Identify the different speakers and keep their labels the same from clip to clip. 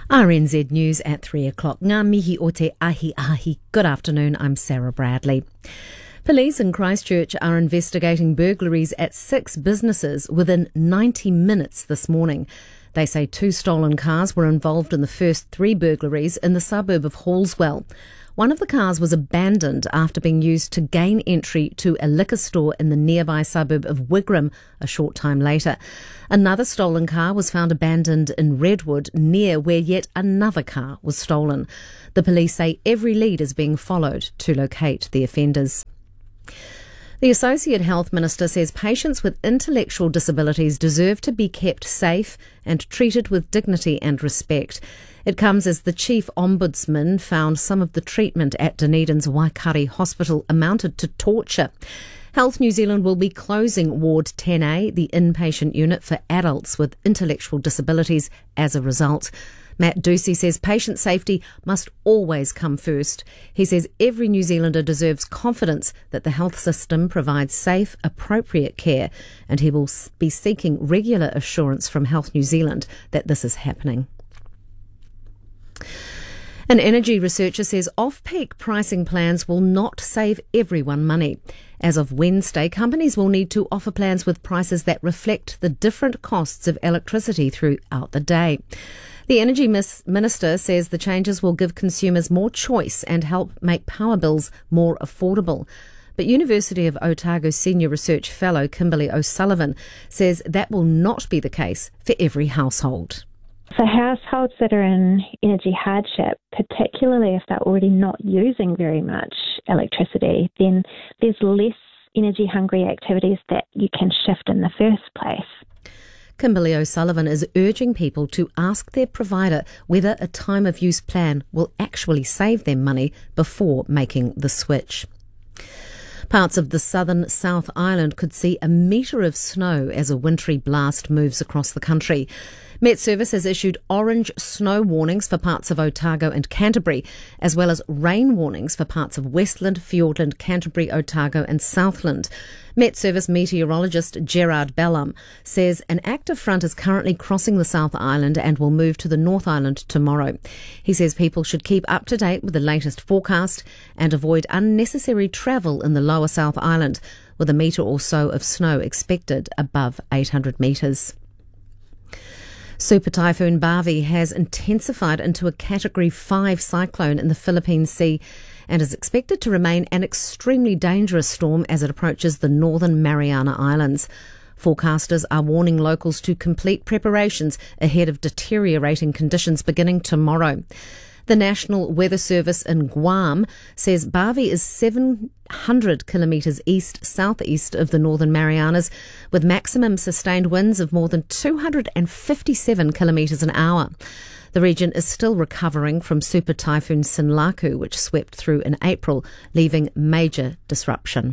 Speaker 1: RNZ News at 3 o'clock. Ngā mihi o te ahi ahi. Good afternoon, I'm Sarah Bradley. Police in Christchurch are investigating burglaries at 6 businesses within 90 minutes this morning. They say 2 stolen cars were involved in the first 3 burglaries in the suburb of Hallswell. One of the cars was abandoned after being used to gain entry to a liquor store in the nearby suburb of Wigram a short time later. Another stolen car was found abandoned in Redwood, near where yet another car was stolen. The police say every lead is being followed to locate the offenders. The Associate Health Minister says patients with intellectual disabilities deserve to be kept safe and treated with dignity and respect. It comes as the Chief Ombudsman found some of the treatment at Dunedin's Waikari Hospital amounted to torture. Health New Zealand will be closing Ward 10A, the inpatient unit for adults with intellectual disabilities, as a result. Matt Ducey says patient safety must always come first. He says every New Zealander deserves confidence that the health system provides safe, appropriate care, and he will be seeking regular assurance from Health New Zealand that this is happening. An energy researcher says off-peak pricing plans will not save everyone money. As of Wednesday, companies will need to offer plans with prices that reflect the different costs of electricity throughout the day. The Energy Minister says the changes will give consumers more choice and help make power bills more affordable. But University of Otago Senior Research Fellow Kimberly O'Sullivan says that will not be the case for every household.
Speaker 2: For households that are in energy hardship, particularly if they're already not using very much electricity, then there's less energy-hungry activities that you can shift in the first place.
Speaker 1: Kimberly O'Sullivan is urging people to ask their provider whether a time-of-use plan will actually save them money before making the switch. Parts of the southern South Island could see a metre of snow as a wintry blast moves across the country. Met Service has issued orange snow warnings for parts of Otago and Canterbury, as well as rain warnings for parts of Westland, Fiordland, Canterbury, Otago and Southland. Met Service meteorologist Gerard Bellam says an active front is currently crossing the South Island and will move to the North Island tomorrow. He says people should keep up to date with the latest forecast and avoid unnecessary travel in the lower South Island, with a metre or so of snow expected above 800 metres. Super Typhoon Bavi has intensified into a Category 5 cyclone in the Philippine Sea and is expected to remain an extremely dangerous storm as it approaches the northern Mariana Islands. Forecasters are warning locals to complete preparations ahead of deteriorating conditions beginning tomorrow. The National Weather Service in Guam says Bavi is 700 kilometres east-southeast of the Northern Marianas, with maximum sustained winds of more than 257 kilometres an hour. The region is still recovering from Super Typhoon Sinlaku, which swept through in April, leaving major destruction.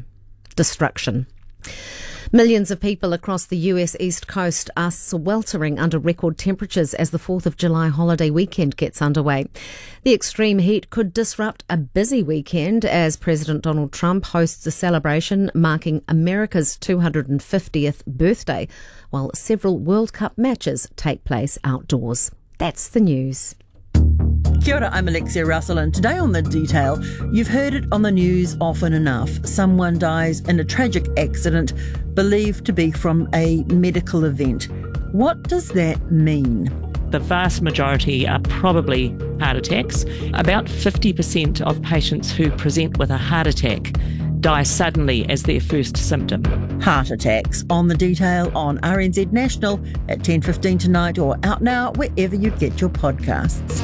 Speaker 1: Millions of people across the US East Coast are sweltering under record temperatures as the 4th of July holiday weekend gets underway. The extreme heat could disrupt a busy weekend as President Donald Trump hosts a celebration marking America's 250th birthday, while several World Cup matches take place outdoors. That's the news.
Speaker 3: Kia ora, I'm Alexia Russell, and today on The Detail, you've heard it on the news often enough. Someone dies in a tragic accident believed to be from a medical event. What does that mean?
Speaker 4: The vast majority are probably heart attacks. About 50% of patients who present with a heart attack die suddenly as their first symptom.
Speaker 3: Heart attacks on The Detail on RNZ National at 10:15 tonight or out now wherever you get your podcasts.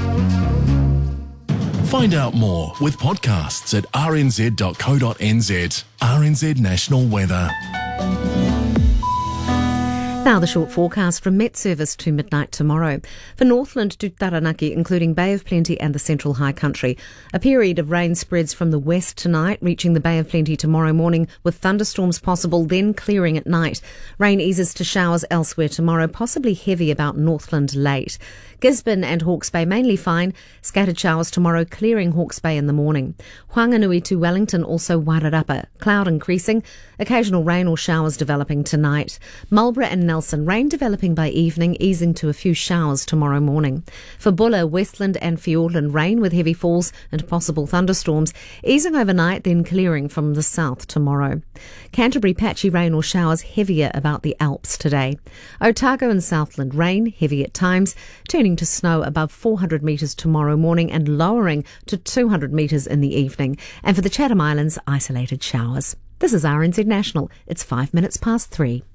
Speaker 5: Find out more with podcasts at rnz.co.nz. RNZ National Weather.
Speaker 1: Now the short forecast from Met Service to midnight tomorrow. For Northland to Taranaki, including Bay of Plenty and the Central High Country, a period of rain spreads from the west tonight, reaching the Bay of Plenty tomorrow morning with thunderstorms possible, then clearing at night. Rain eases to showers elsewhere tomorrow, possibly heavy about Northland late. Gisborne and Hawke's Bay mainly fine. Scattered showers tomorrow, clearing Hawke's Bay in the morning. Whanganui to Wellington, also Wairarapa. Cloud increasing. Occasional rain or showers developing tonight. Marlborough and Nelson, rain developing by evening, easing to a few showers tomorrow morning. For Buller, Westland and Fiordland, rain with heavy falls and possible thunderstorms, easing overnight, then clearing from the south tomorrow. Canterbury, patchy rain or showers, heavier about the Alps today. Otago and Southland, rain, heavy at times, turning to snow above 400 metres tomorrow morning and lowering to 200 metres in the evening. And for the Chatham Islands, isolated showers. This is RNZ National. It's 5 minutes past 3.